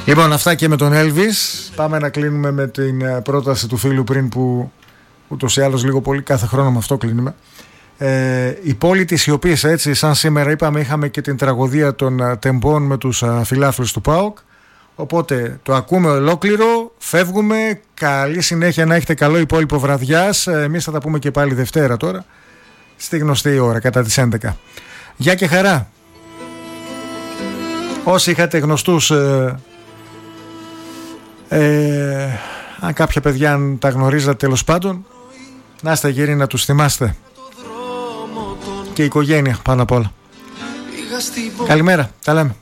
Λοιπόν, αυτά και με τον Elvis. Πάμε να κλείνουμε με την πρόταση του φίλου πριν, που ούτως ή άλλως λίγο πολύ κάθε χρόνο με αυτό κλείνουμε. Η πόλη της σιωπής, έτσι, σαν σήμερα είπαμε, είχαμε και την τραγωδία των τεμπών με τους φιλάθλους του ΠΑΟΚ. Οπότε το ακούμε ολόκληρο, φεύγουμε. Καλή συνέχεια, να έχετε καλό υπόλοιπο βραδιάς. Εμείς θα τα πούμε και πάλι Δευτέρα τώρα, στη γνωστή ώρα, κατά τις 11. Γεια και χαρά. Όσοι είχατε γνωστούς, αν κάποια παιδιά αν τα γνωρίζατε, τέλος πάντων, να είστε γεροί, να τους θυμάστε. Και η οικογένεια πάνω απ' όλα. Καλημέρα, τα λέμε.